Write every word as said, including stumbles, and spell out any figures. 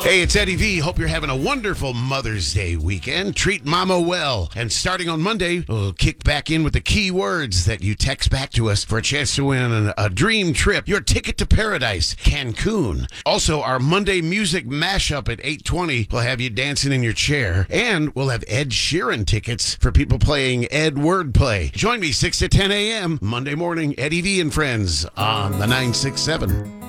Hey, it's Eddie V. Hope you're having a wonderful Mother's Day weekend. Treat Mama well. And starting on Monday, we'll kick back in with the key words that you text back to us for a chance to win an, a dream trip, your ticket to paradise, Cancun. Also, our Monday music mashup at eight twenty will have you dancing in your chair. And we'll have Ed Sheeran tickets for people playing Ed Wordplay. Join me six to ten a.m. Monday morning, Eddie V and Friends on the nine six seven.